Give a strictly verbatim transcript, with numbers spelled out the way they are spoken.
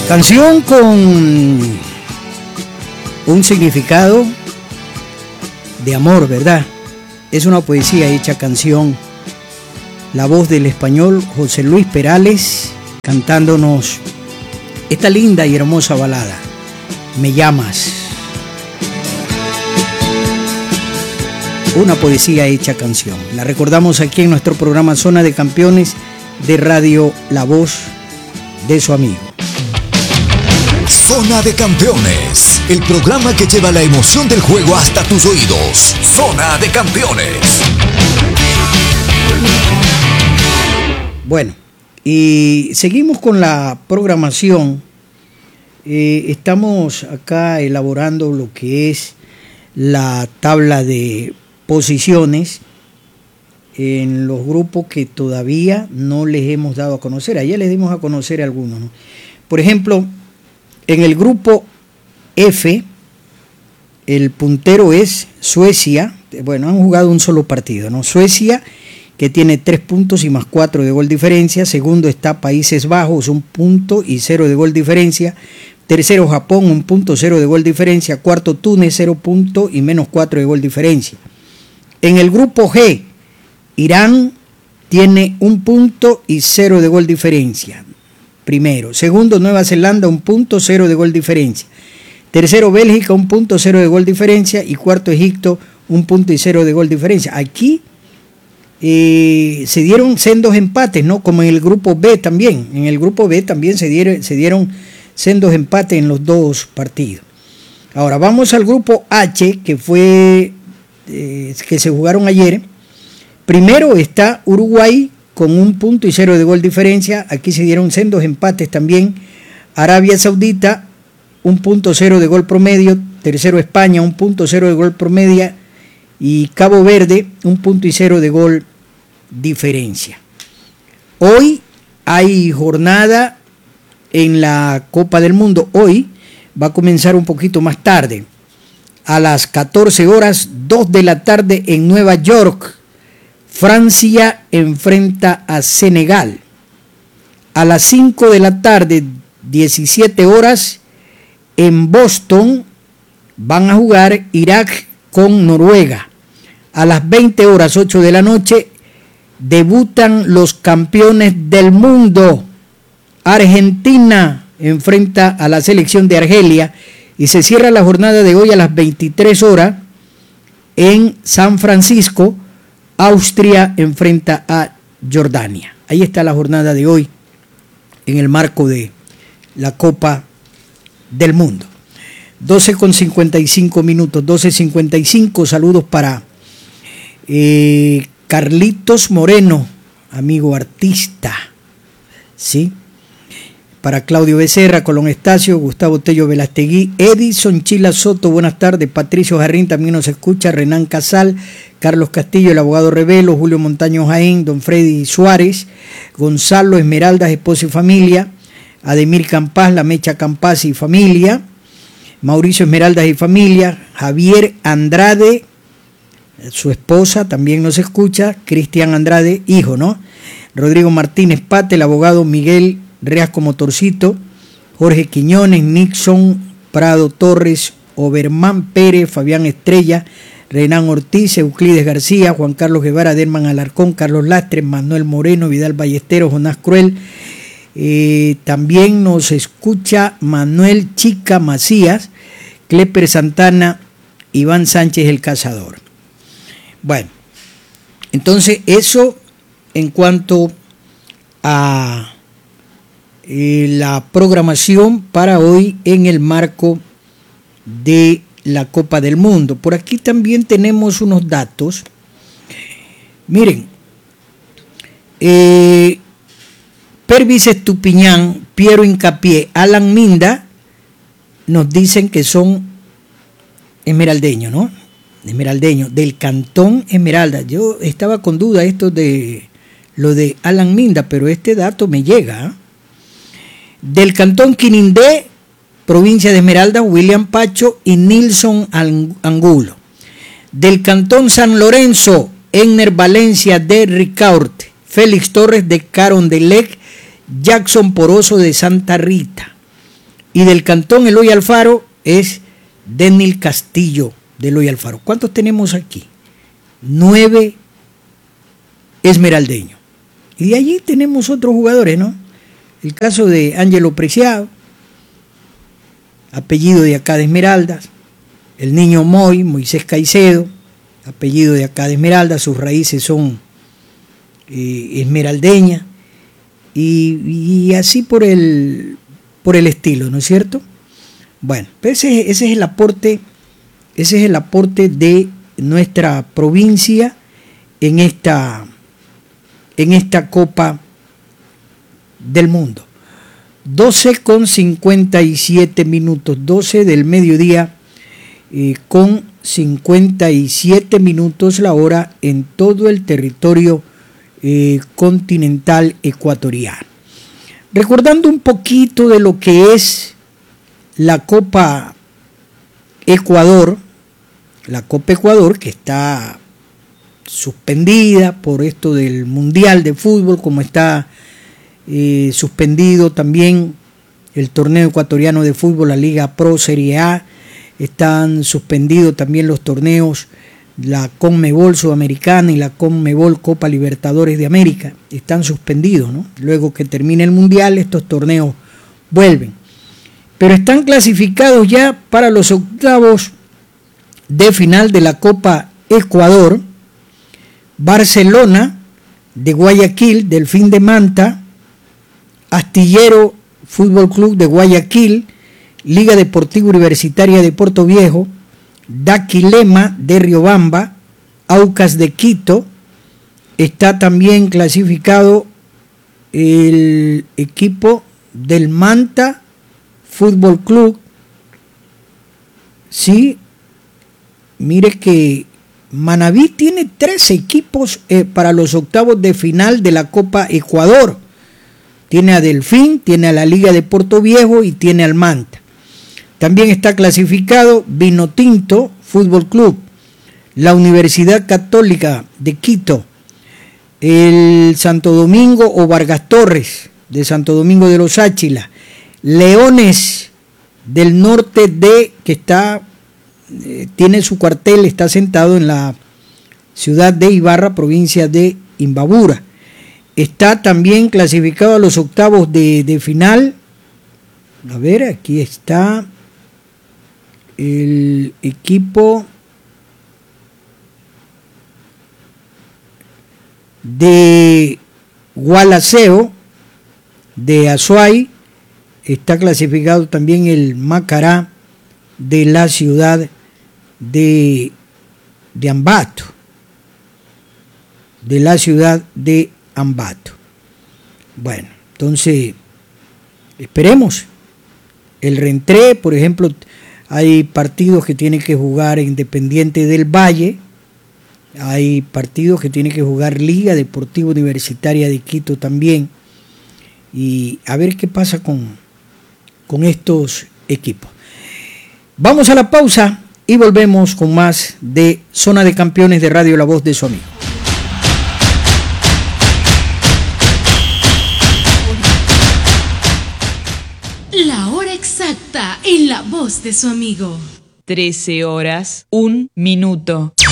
Canción con un significado de amor, ¿verdad? Es una poesía hecha canción. La voz del español José Luis Perales cantándonos esta linda y hermosa balada, Me llamas. Una poesía hecha canción. La recordamos aquí en nuestro programa Zona de Campeones de Radio La Voz de su amigo. Zona de Campeones, el programa que lleva la emoción del juego hasta tus oídos. Zona de Campeones. Bueno, y seguimos con la programación. Eh, estamos acá elaborando lo que es la tabla de posiciones en los grupos que todavía no les hemos dado a conocer. Ayer les dimos a conocer algunos, ¿no? Por ejemplo, en el grupo F, el puntero es Suecia. Bueno, han jugado un solo partido, ¿no? Suecia, que tiene tres puntos y más cuatro de gol diferencia. Segundo está Países Bajos, un punto y cero de gol diferencia. Tercero Japón, un punto, cero de gol diferencia. Cuarto Túnez, cero punto y menos cuatro de gol diferencia. En el grupo G, Irán tiene un punto y cero de gol diferencia. Primero. Segundo, Nueva Zelanda, un punto, cero de gol diferencia. Tercero, Bélgica, un punto, cero de gol diferencia. Y cuarto, Egipto, un punto y cero de gol diferencia. Aquí eh, se dieron sendos empates, ¿no? Como en el grupo B también. En el grupo B también se dieron, se dieron sendos empates en los dos partidos. Ahora vamos al grupo H, que fue eh, que se jugaron ayer. Primero está Uruguay, con un punto y cero de gol diferencia. Aquí se dieron sendos empates también. Arabia Saudita, un punto cero de gol promedio. Tercero España, un punto cero de gol promedio. Y Cabo Verde, un punto y cero de gol diferencia. Hoy hay jornada en la Copa del Mundo. Hoy va a comenzar un poquito más tarde. A las catorce horas, dos de la tarde en Nueva York. Francia enfrenta a Senegal. A las cinco de la tarde, diecisiete horas, en Boston van a jugar Irak con Noruega. A las veinte horas, ocho de la noche, debutan los campeones del mundo. Argentina enfrenta a la selección de Argelia y se cierra la jornada de hoy a las veintitrés horas en San Francisco. Austria enfrenta a Jordania. Ahí está la jornada de hoy en el marco de la Copa del Mundo. doce con cincuenta y cinco minutos, doce cincuenta y cinco. Saludos para eh, Carlitos Moreno, amigo artista, ¿sí? Para Claudio Becerra, Colón Estacio, Gustavo Tello Velastegui, Edison Chila Soto, buenas tardes. Patricio Jarrín también nos escucha, Renan Casal, Carlos Castillo, el abogado Revelo, Julio Montaño Jaén, don Freddy Suárez, Gonzalo Esmeraldas, esposo y familia, Ademir Campás, La Mecha Campás y familia, Mauricio Esmeraldas y familia, Javier Andrade, su esposa también nos escucha, Cristian Andrade, hijo, ¿no? Rodrigo Martínez Pate, el abogado Miguel Reasco Motorcito, Jorge Quiñones, Nixon Prado Torres, Obermán Pérez, Fabián Estrella, Renan Ortiz, Euclides García, Juan Carlos Guevara, Derman Alarcón, Carlos Lastres, Manuel Moreno, Vidal Ballesteros, Jonás Cruel. Eh, también nos escucha Manuel Chica Macías, Cleper Santana, Iván Sánchez el Cazador. Bueno, entonces eso en cuanto a eh, la programación para hoy en el marco de la Copa del Mundo. Por aquí también tenemos unos datos. Miren, eh, Pervis Estupiñán, Piero Hincapié, Alan Minda nos dicen que son esmeraldeños, ¿no? Esmeraldeños, del Cantón Esmeralda. Yo estaba con duda esto de lo de Alan Minda, pero este dato me llega, ¿eh? Del Cantón Quinindé, provincia de Esmeralda, William Pacho y Nilson Angulo. Del Cantón San Lorenzo, Enner Valencia de Ricaurte, Félix Torres de Carondelet, Jackson Poroso de Santa Rita. Y del Cantón Eloy Alfaro es Denil Castillo de Eloy Alfaro. ¿Cuántos tenemos aquí? Nueve esmeraldeños. Y de allí tenemos otros jugadores, ¿no? El caso de Ángelo Preciado, apellido de acá de Esmeraldas. El niño Moy, Moisés Caicedo, apellido de acá de Esmeraldas. Sus raíces son eh, esmeraldeñas. Y, y así por el, por el estilo, ¿no es cierto? Bueno, ese, ese es el aporte, ese es el aporte de nuestra provincia en esta, en esta Copa del Mundo. doce con cincuenta y siete minutos, doce del mediodía eh, con cincuenta y siete minutos la hora en todo el territorio eh, continental ecuatoriano. Recordando un poquito de lo que es la Copa Ecuador, la Copa Ecuador que está suspendida por esto del Mundial de Fútbol, como está eh, suspendido también el torneo ecuatoriano de fútbol, la Liga Pro Serie A, están suspendidos también los torneos, la Conmebol Sudamericana y la Conmebol Copa Libertadores de América, están suspendidos, ¿no? Luego que termine el Mundial, estos torneos vuelven. Pero están clasificados ya para los octavos de final de la Copa Ecuador, Barcelona de Guayaquil, Delfín de Manta, Astillero Fútbol Club de Guayaquil, Liga Deportiva Universitaria de Puerto Viejo, Daquilema de Riobamba, Aucas de Quito. Está también clasificado el equipo del Manta Fútbol Club. Sí, mire que Manabí tiene tres equipos eh, para los octavos de final de la Copa Ecuador. Tiene a Delfín, tiene a la Liga de Puerto Viejo y tiene al Manta. También está clasificado Vinotinto Fútbol Club, la Universidad Católica de Quito, el Santo Domingo o Vargas Torres de Santo Domingo de los Áchila, Leones del Norte de, que está, eh, tiene su cuartel, está sentado en la ciudad de Ibarra, provincia de Imbabura. Está también clasificado a los octavos de, de final. A ver, aquí está el equipo de Gualaceo de Azuay. Está clasificado también el Macará de la ciudad de, de Ambato. De la ciudad de Ambato. Bueno, entonces esperemos el reentré. Por ejemplo, hay partidos que tiene que jugar Independiente del Valle, hay partidos que tiene que jugar Liga Deportiva Universitaria de Quito también, y a ver qué pasa con, con estos equipos. Vamos a la pausa y volvemos con más de Zona de Campeones de Radio La Voz de su amigo. La hora exacta en La Voz de su amigo. trece horas, un minuto.